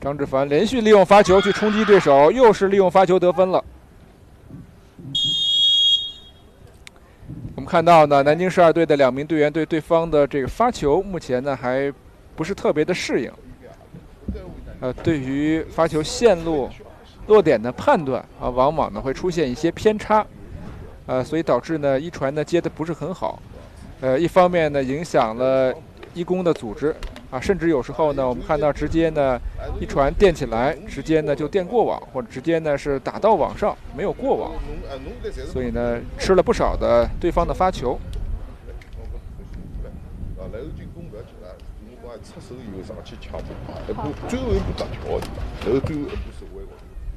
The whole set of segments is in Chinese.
张志凡连续利用罚球去冲击对手，又是利用罚球得分了。我们看到呢，南京12队的2名队员对对方的这个发球，目前呢还不是特别的适应。对于发球线路、落点的判断啊，往往呢会出现一些偏差，所以导致呢一传呢接的不是很好。一方面呢影响了一攻的组织啊，甚至有时候呢我们看到直接呢一传垫起来，直接呢就垫过网，或者直接呢是打到网上没有过网，所以呢吃了不少的对方的发球。 出手以后上去抢一步，最后一步打桥，然后最后一步守卫。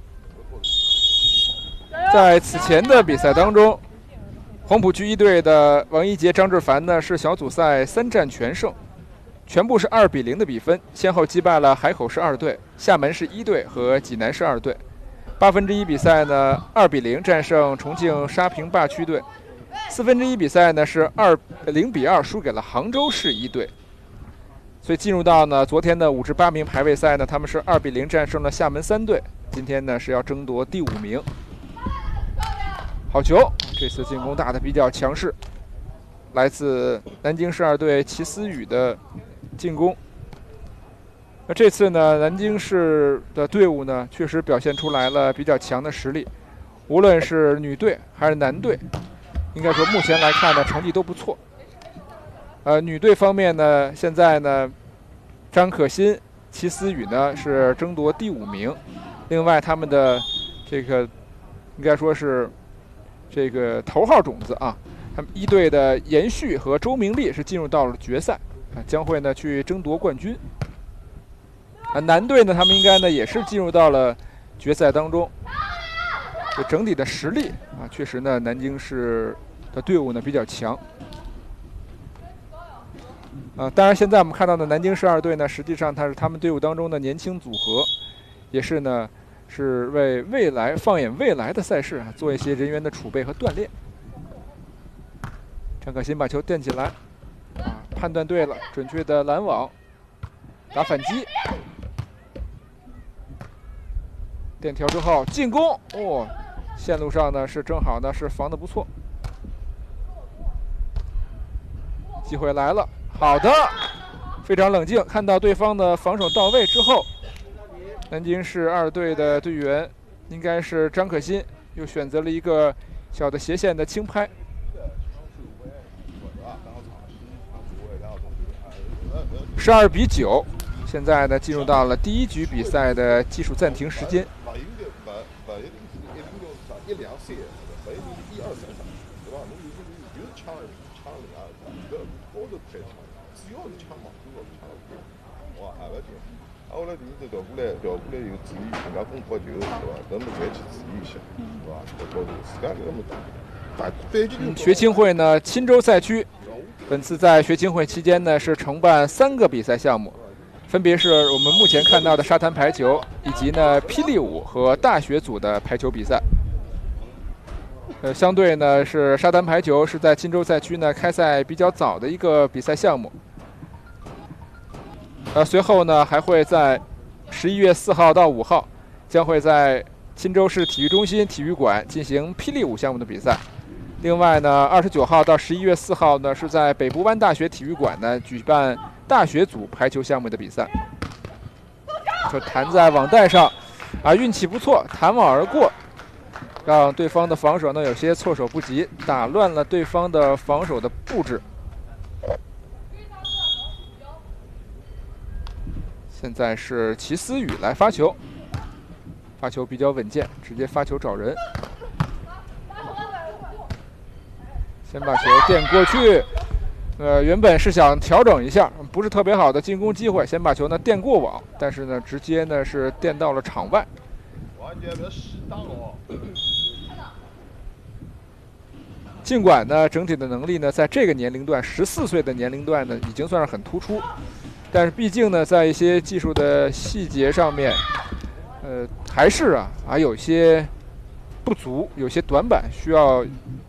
在此前的比赛当中，黄浦区1队的王一杰、张志凡呢是小组赛3战全胜，全部是2比0的比分，先后击败了海口市2队、厦门市1队和济南市2队。1/8比赛呢2比0战胜重庆沙坪坝区队，1/4比赛呢是0比2输给了杭州市1队。所以进入到呢昨天的5至8名排位赛呢，他们是2比0战胜了厦门3队，今天呢是要争夺第5名。好球，这次进攻打得比较强势，来自南京市2队齐思雨的进攻。那这次呢，南京市的队伍呢确实表现出来了比较强的实力，无论是女队还是男队，应该说目前来看呢成绩都不错。女队方面呢，现在呢，张可欣、齐思雨呢是争夺第5名，另外他们的这个应该说是这个头号种子啊，他们1队的严旭和周明丽是进入到了决赛，将会呢去争夺冠军。男队呢，他们应该呢也是进入到了决赛当中。就整体的实力啊，确实呢，南京市的队伍呢比较强。当然，现在我们看到的南京市2队呢，实际上它是他们队伍当中的年轻组合，也是呢，是为未来放眼未来的赛事啊，做一些人员的储备和锻炼。张可欣把球垫起来，判断对了，准确的拦网，打反击，垫条之后进攻，线路上呢是正好呢是防得不错，机会来了。好的，非常冷静，看到对方的防守到位之后，南京市2队的队员应该是张可欣，又选择了一个小的斜线的轻拍。12比9，现在呢进入到了第1局比赛的技术暂停时间。 后来就是调过来有注意人家攻破球，是吧？咱们再去注意一下，是吧？这高度自家那么大，反击学青会呢，钦州赛区本次在学青会期间呢是承办3个比赛项目，分别是我们目前看到的沙滩排球，以及呢霹雳舞和大学组的排球比赛。相对呢是沙滩排球是在钦州赛区呢开赛比较早的一个比赛项目。随后呢还会在11月4号到5号，将会在钦州市体育中心体育馆进行霹雳舞项目的比赛。另外呢，29号到11月4号呢是在北部湾大学体育馆呢举办大学组排球项目的比赛。就弹在网带上，运气不错，弹网而过，让对方的防守呢有些措手不及，打乱了对方的防守的布置。现在是齐思雨来发球，发球比较稳健，直接发球找人，先把球垫过去。原本是想调整一下，不是特别好的进攻机会，先把球呢垫过网，但是呢直接呢是垫到了场外。尽管呢整体的能力呢在这个年龄段14岁的年龄段呢已经算是很突出，但是毕竟呢在一些技术的细节上面，还是还有一些不足，有些短板需要